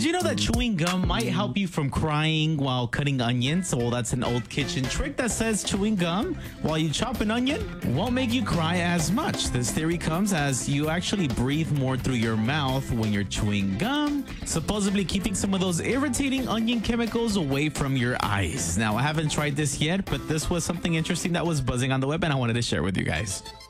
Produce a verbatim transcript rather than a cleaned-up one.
Do you know that chewing gum might help you from crying while cutting onions? Well, that's an old kitchen trick that says chewing gum while you chop an onion won't make you cry as much. This theory comes as you actually breathe more through your mouth when you're chewing gum, supposedly keeping some of those irritating onion chemicals away from your eyes. Now, I haven't tried this yet, but this was something interesting that was buzzing on the web and I wanted to share with you guys.